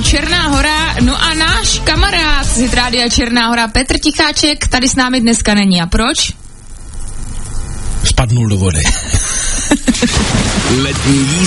Černá Hora, no a náš kamarád z Hit Rádia Černá Hora, Petr Ticháček, tady s námi dneska není. A proč? Spadnul do vody. Letní